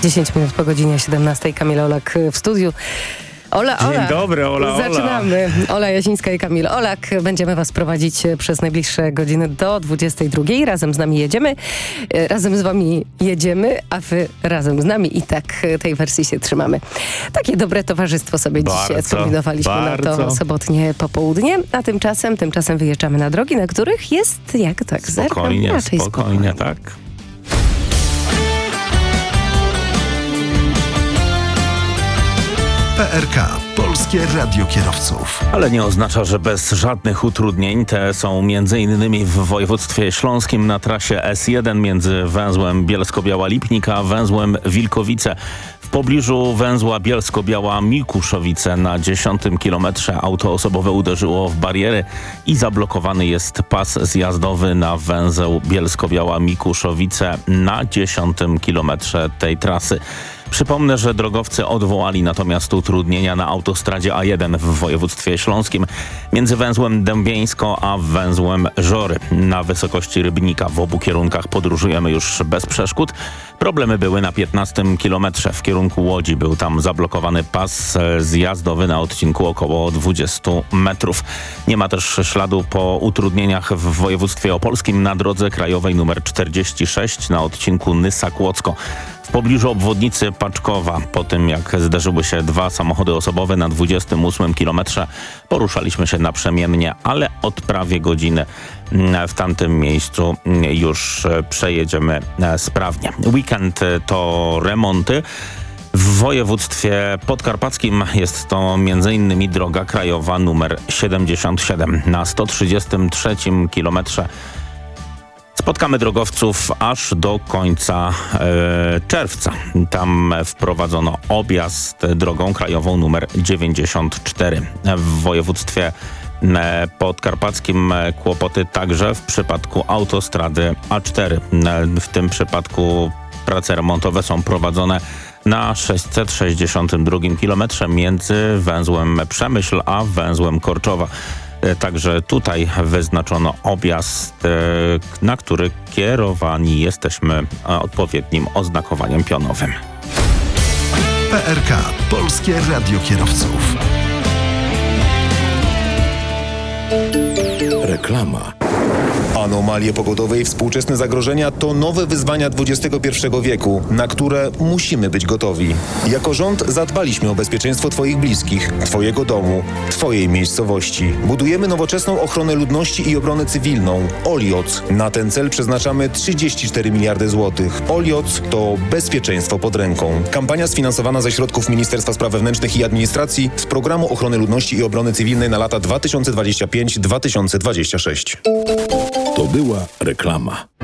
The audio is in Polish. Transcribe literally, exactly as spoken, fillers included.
dziesięć minut po godzinie siedemnastej. Kamil Olak w studiu. Ola, Ola. Dzień dobry, Ola, Ola. Zaczynamy. Ola Jasińska i Kamil Olak. Będziemy was prowadzić przez najbliższe godziny do dwudziestej drugiej. Razem z nami jedziemy. Razem z wami jedziemy, a wy razem z nami i tak tej wersji się trzymamy. Takie dobre towarzystwo sobie bardzo, dzisiaj skombinowaliśmy bardzo. na to sobotnie popołudnie. A tymczasem, tymczasem wyjeżdżamy na drogi, na których jest jak tak Spokojnie, zerwam, raczej spokojnie, tak. P R K. Polskie Radio Kierowców. Ale nie oznacza, że bez żadnych utrudnień. Te są między innymi w województwie śląskim na trasie S jeden między węzłem Bielsko-Biała-Lipnik a węzłem Wilkowice. W pobliżu węzła Bielsko-Biała-Mikuszowice na dziesiątym kilometrze auto osobowe uderzyło w bariery i zablokowany jest pas zjazdowy na węzeł Bielsko-Biała-Mikuszowice na dziesiątym kilometrze tej trasy. Przypomnę, że drogowcy odwołali natomiast utrudnienia na autostradzie A jeden w województwie śląskim między węzłem Dębieńsko a węzłem Żory. Na wysokości Rybnika w obu kierunkach podróżujemy już bez przeszkód. Problemy były na piętnastym kilometrze. W kierunku Łodzi był tam zablokowany pas zjazdowy na odcinku około dwudziestu metrów. Nie ma też śladu po utrudnieniach w województwie opolskim na drodze krajowej nr czterdzieści sześć na odcinku Nysa-Kłodzko. W pobliżu obwodnicy Paczkowa, po tym jak zderzyły się dwa samochody osobowe na dwudziestym ósmym kilometrze, poruszaliśmy się naprzemiennie, ale od prawie godziny w tamtym miejscu już przejedziemy sprawnie. Weekend to remonty. W województwie podkarpackim jest to m.in. droga krajowa nr siedemdziesiąt siedem. Na sto trzydziestym trzecim kilometrze spotkamy drogowców aż do końca e, czerwca. Tam wprowadzono objazd drogą krajową nr dziewięćdziesiąt cztery. W województwie e, podkarpackim kłopoty także w przypadku autostrady A cztery. E, w tym przypadku prace remontowe są prowadzone na sześćset sześćdziesiątym drugim kilometrze między węzłem Przemyśl a węzłem Korczowa. Także tutaj wyznaczono objazd, na który kierowani jesteśmy odpowiednim oznakowaniem pionowym. P R K. Polskie Radio Kierowców. Reklama. Anomalie pogodowe i współczesne zagrożenia to nowe wyzwania dwudziestego pierwszego wieku, na które musimy być gotowi. Jako rząd zadbaliśmy o bezpieczeństwo Twoich bliskich, Twojego domu, Twojej miejscowości. Budujemy nowoczesną ochronę ludności i obronę cywilną. Olioc. Na ten cel przeznaczamy trzydzieści cztery miliardy złotych. Olioc to bezpieczeństwo pod ręką. Kampania sfinansowana ze środków Ministerstwa Spraw Wewnętrznych i Administracji z Programu Ochrony Ludności i Obrony Cywilnej na lata dwa tysiące dwudziesty piąty do dwa tysiące dwudziestego szóstego. To była reklama.